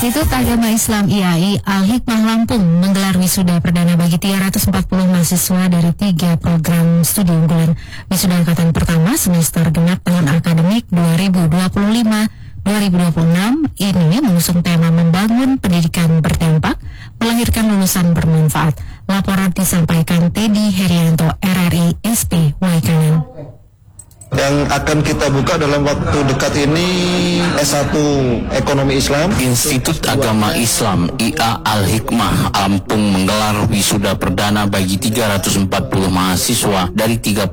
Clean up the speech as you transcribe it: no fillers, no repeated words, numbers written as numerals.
Institut Agama Islam IAI Al-Hikmah Lampung menggelar wisuda perdana bagi 340 mahasiswa dari 3 program studi unggulan. Wisuda angkatan pertama semester genap tahun akademik 2025-2026 ini mengusung tema membangun pendidikan berdampak, melahirkan lulusan bermanfaat. Laporan disampaikan Teddy Herianto, RRI SP Waikanan. Yang akan kita buka dalam waktu dekat ini S1 Ekonomi Islam. Institut Agama Islam IA Al-Hikmah Lampung menggelar wisuda perdana bagi 340 mahasiswa dari 3